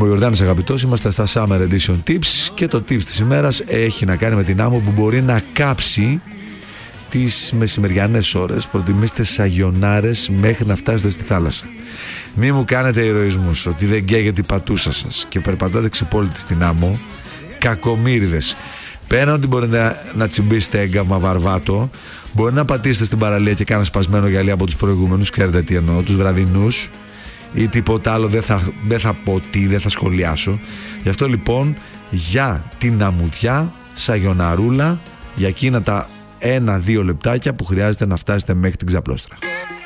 Είμαι ο Ιορδάνης Αγαπητός, είμαστε στα Summer Edition Tips και το tips της ημέρας έχει να κάνει με την άμμο που μπορεί να κάψει τις μεσημεριανές ώρες. Προτιμήστε σαγιονάρες μέχρι να φτάσετε στη θάλασσα. Μη μου κάνετε ηρωισμούς ότι δεν καίγεται η πατούσα σας και περπατάτε ξυπόλυτοι στην άμμο. Κακομοίριδες. Πέραν ότι μπορείτε να τσιμπήσετε έγκαμα βαρβάτο, μπορεί να πατήσετε στην παραλία και κάνα σπασμένο γυαλί από τους προηγούμενους. Ξέρετε τι εννοώ, τους βραδινούς ή τίποτα άλλο. Δεν θα πω τι, δεν θα σχολιάσω. Γι' αυτό λοιπόν για την αμμουδιά, σαγιοναρούλα, για εκείνα τα 1-2 λεπτάκια που χρειάζεται να φτάσετε μέχρι την ξαπλώστρα.